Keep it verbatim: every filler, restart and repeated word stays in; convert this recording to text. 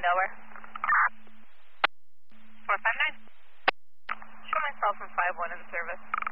Delaware. four five nine. Show myself from five one in service.